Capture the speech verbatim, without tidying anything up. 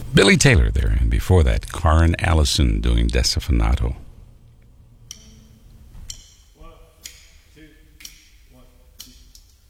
Billy Taylor there, and before that, Karen Allison doing Desafinato.